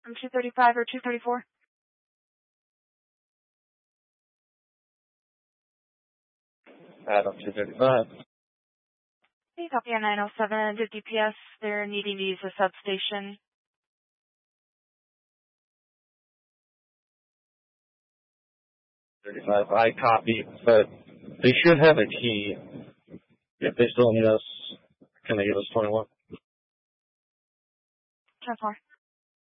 I'm 235 or 234. Adam 235. Hey, copy on 907 to DPS. They're needing to use the substation. 35. I copy, but they should have a key. If they still need us, can they give us 21? 10-4.